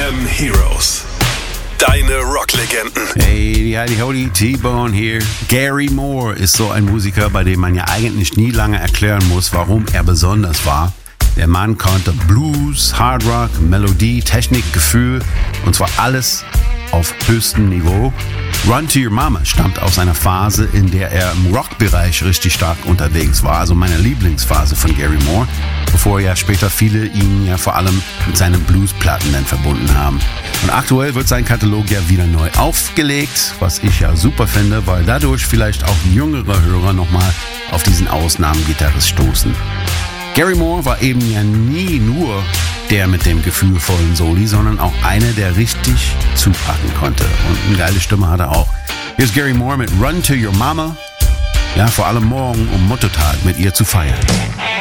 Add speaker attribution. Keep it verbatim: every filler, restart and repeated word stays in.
Speaker 1: M Heroes. Deine Rocklegenden.
Speaker 2: Hey, howdy, howdy, T-Bone hier. Gary Moore ist so ein Musiker, bei dem man ja eigentlich nie lange erklären muss, warum er besonders war. Der Mann konnte Blues, Hard Rock, Melodie, Technik, Gefühl und zwar alles auf höchstem Niveau. Run to Your Mama stammt aus einer Phase, in der er im Rockbereich richtig stark unterwegs war, also meine Lieblingsphase von Gary Moore, bevor ja später viele ihn ja vor allem mit seinen Bluesplatten dann verbunden haben. Und aktuell wird sein Katalog ja wieder neu aufgelegt, was ich ja super finde, weil dadurch vielleicht auch jüngere Hörer nochmal auf diesen Ausnahmegitarrist stoßen. Gary Moore war eben ja nie nur der mit dem gefühlvollen Soli, sondern auch einer, der richtig zupacken konnte. Und eine geile Stimme hat er auch. Hier ist Gary Moore mit Run to Your Mama. Ja, vor allem morgen um Muttertag mit ihr zu feiern.